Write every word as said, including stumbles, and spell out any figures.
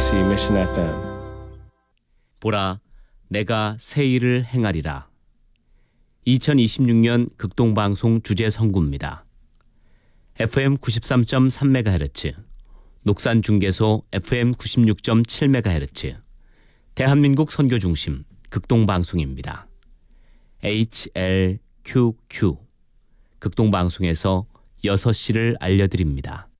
케이비씨 Mission 에프엠. 보라, 내가 새 일을 행하리라. 이천이십육 년 극동방송 주제 선구입니다. 에프엠 구십삼 점 삼 메가헤르츠, 녹산중계소 에프엠 구십육 점 칠 메가헤르츠, 대한민국 선교중심 극동방송입니다. 에이치엘큐큐 극동방송에서 여섯 시를 알려드립니다.